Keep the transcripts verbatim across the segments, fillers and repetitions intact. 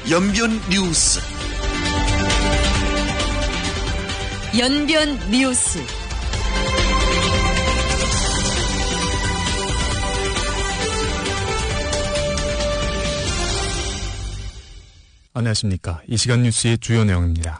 연변 뉴스. 연변 뉴스. 안녕하십니까. 이 시간 뉴스의 주요 내용입니다.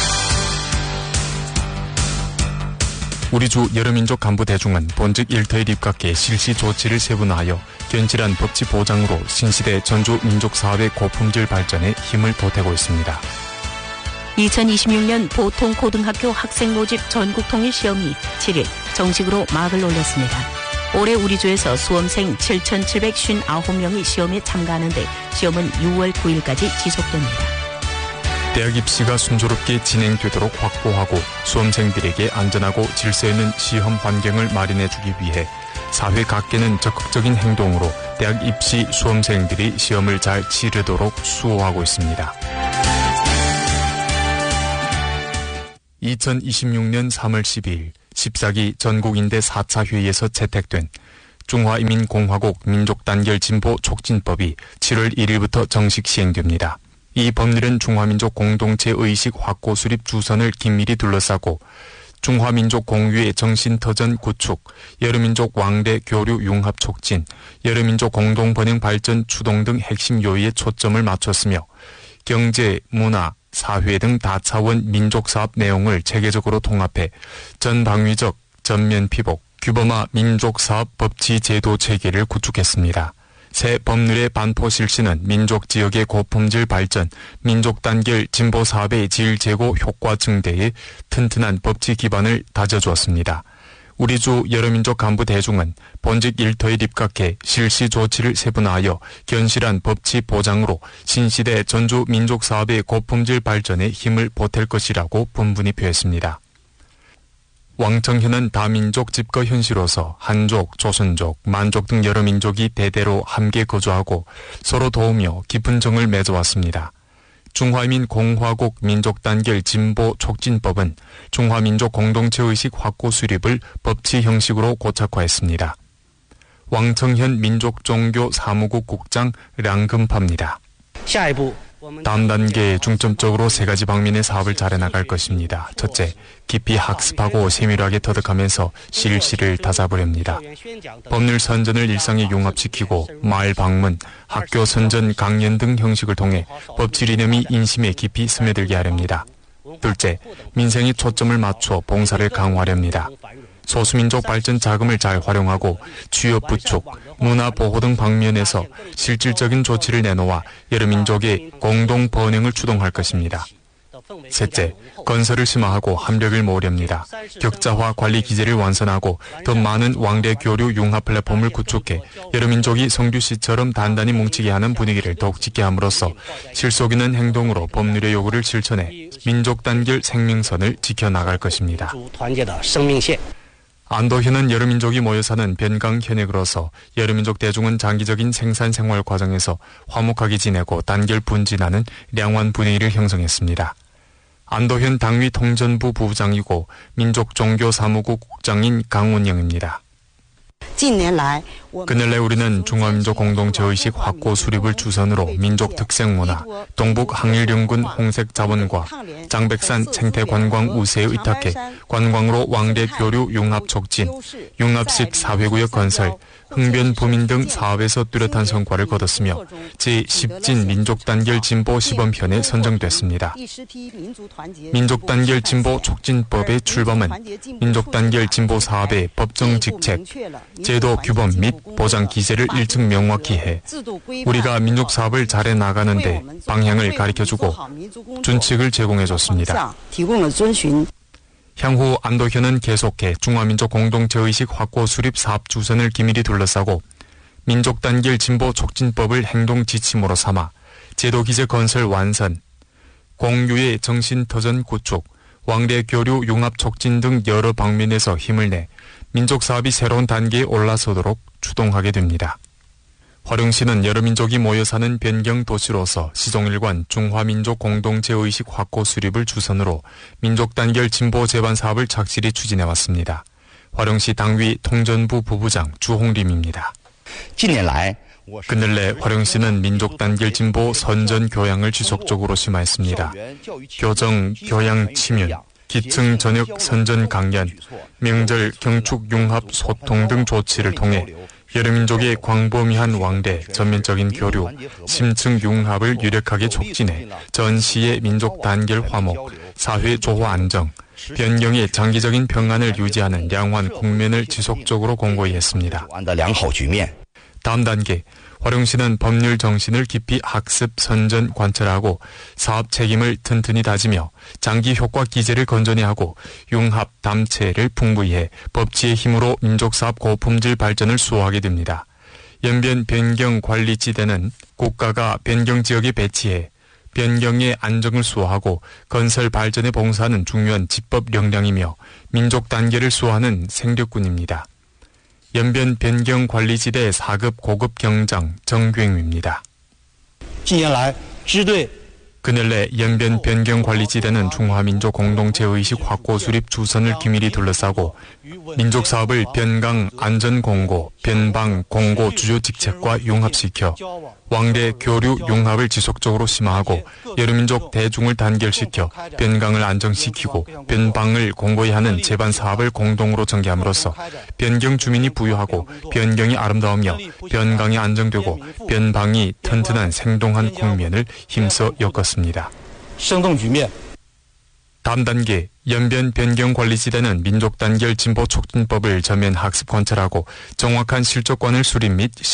우리 주 여러민족 간부대중은 본직 일터에 입각해 실시 조치를 세분화하여 견실한 법치 보장으로 신시대 전주 민족사업의 고품질 발전에 힘을 보태고 있습니다. 이천이십육 년 보통고등학교 학생모집 전국통일시험이 칠 일 정식으로 막을 올렸습니다. 올해 우리 주에서 수험생 칠천칠백오십구 명이 시험에 참가하는데 시험은 유월 구일까지 지속됩니다. 대학 입시가 순조롭게 진행되도록 확보하고 수험생들에게 안전하고 질서 있는 시험 환경을 마련해주기 위해 사회 각계는 적극적인 행동으로 대학 입시 수험생들이 시험을 잘 치르도록 수호하고 있습니다. 이천이십육 년 삼월 십이일 십사 기 전국인대 사 차 회의에서 채택된 중화인민공화국 민족단결진보촉진법이 칠월 일일부터 정식 시행됩니다. 이 법률은 중화민족 공동체 의식 확고 수립 주선을 긴밀히 둘러싸고 중화민족 공유의 정신터전 구축, 여러민족 왕래 교류 융합 촉진, 여러민족 공동 번영 발전 추동 등 핵심 요의에 초점을 맞췄으며 경제, 문화, 사회 등 다차원 민족사업 내용을 체계적으로 통합해 전방위적, 전면 피복, 규범화 민족사업 법치 제도 체계를 구축했습니다. 새 법률의 반포 실시는 민족 지역의 고품질 발전, 민족 단결 진보 사업의 질 제고 효과 증대에 튼튼한 법치 기반을 다져주었습니다. 우리 주 여러민족 간부 대중은 본직 일터에 입각해 실시 조치를 세분화하여 견실한 법치 보장으로 신시대 전주 민족 사업의 고품질 발전에 힘을 보탤 것이라고 분분히 표했습니다. 왕청현은 다민족 집거 현시로서 한족, 조선족, 만족 등 여러 민족이 대대로 함께 거주하고 서로 도우며 깊은 정을 맺어왔습니다. 중화민공화국 민족단결 진보 촉진법은 중화민족 공동체의식 확고 수립을 법치 형식으로 고착화했습니다. 왕청현 민족종교사무국 국장 량금파입니다. 다음 단계에 중점적으로 세 가지 방면의 사업을 잘해나갈 것입니다. 첫째, 깊이 학습하고 세밀하게 터득하면서 실시를 다잡으렵니다. 법률 선전을 일상에 융합시키고 마을 방문, 학교 선전 강연 등 형식을 통해 법치 이념이 인심에 깊이 스며들게 하렵니다. 둘째, 민생에 초점을 맞춰 봉사를 강화하렵니다. 소수민족 발전 자금을 잘 활용하고 취업 부축, 문화 보호 등 방면에서 실질적인 조치를 내놓아 여러 민족의 공동 번영을 추동할 것입니다. 셋째, 건설을 심화하고 합력을 모으렵니다. 격자화 관리 기제를 완선하고 더 많은 왕래 교류 융합 플랫폼을 구축해 여러 민족이 성규시처럼 단단히 뭉치게 하는 분위기를 더욱 짙게 함으로써 실속 있는 행동으로 법률의 요구를 실천해 민족 단결 생명선을 지켜나갈 것입니다. 안도현은 여러 민족이 모여 사는 변강 현역으로서 여러 민족 대중은 장기적인 생산 생활 과정에서 화목하게 지내고 단결 분진하는 량환 분위기를 형성했습니다. 안도현 당위 통전부 부부장이고 민족종교사무국 국장인 강운영입니다. 그늘래 우리는 중화민족 공동체의식 확고 수립을 주선으로 민족 특색 문화, 동북 항일연군 홍색 자원과 장백산 생태관광 우세에 의탁해 관광으로 왕래 교류 융합 촉진, 융합식 사회구역 건설, 흥변 부민 등 사업에서 뚜렷한 성과를 거뒀으며 제십 진 민족단결 진보 시범편에 선정됐습니다. 민족단결 진보 촉진법의 출범은 민족단결 진보 사업의 법정 직책, 제도 규범 및 보장 기제를 일찍 명확히 해 우리가 민족 사업을 잘해 나가는데 방향을 가르쳐주고 준칙을 제공해줬습니다. 향후 안도현은 계속해 중화민족 공동체의식 확고 수립 사업 주선을 기밀히 둘러싸고 민족단결 진보 촉진법을 행동 지침으로 삼아 제도 기제 건설 완선, 공유의 정신터전 구축, 왕래 교류 융합 촉진 등 여러 방면에서 힘을 내 민족 사업이 새로운 단계에 올라서도록 추동하게 됩니다. 화령시는 여러 민족이 모여 사는 변경 도시로서 시종일관 중화민족 공동체의식 확고 수립을 주선으로 민족 단결 진보 재반 사업을 착실히 추진해왔습니다. 화령시 당위 통전부 부부장 주홍림입니다. 그늘래 화령시는 민족 단결 진보 선전 교양을 지속적으로 심화했습니다. 교정, 교양 침윤, 기층 전역 선전 강연, 명절 경축 융합 소통 등 조치를 통해 여러 민족의 광범위한 왕래, 전면적인 교류, 심층 융합을 유력하게 촉진해 전시의 민족 단결 화목, 사회 조화 안정, 변경의 장기적인 평안을 유지하는 양환 국면을 지속적으로 공고히 했습니다. 다음 단계, 화령시는 법률 정신을 깊이 학습, 선전, 관철하고 사업 책임을 튼튼히 다지며 장기 효과 기제를 건전히 하고 융합, 담체를 풍부히 해 법치의 힘으로 민족사업 고품질 발전을 수호하게 됩니다. 연변 변경 관리지대는 국가가 변경 지역에 배치해 변경의 안정을 수호하고 건설 발전에 봉사하는 중요한 집법 역량이며 민족 단계를 수호하는 생력군입니다. 연변 변경 관리지대 사 급 고급 경장 정규행입니다. 그늘래 연변 변경 관리지대는 중화민족 공동체 의식 확고 수립 주선을 기밀히 둘러싸고 민족 사업을 변강 안전 공고, 변방 공고 주요 직책과 융합시켜 왕래 교류 융합을 지속적으로 심화하고 여러 민족 대중을 단결시켜 변강을 안정시키고 변방을 공고히 하는 제반 사업을 공동으로 전개함으로써 변경 주민이 부유하고 변경이 아름다우며 변강이 안정되고 변방이 튼튼한 생동한 국면을 힘써 엮었습니다. 다음 단계, 연변 변경 관리지대는 민족 단결 진보 촉진법을 전면 학습 관찰하고 정확한 실적관을 수립 및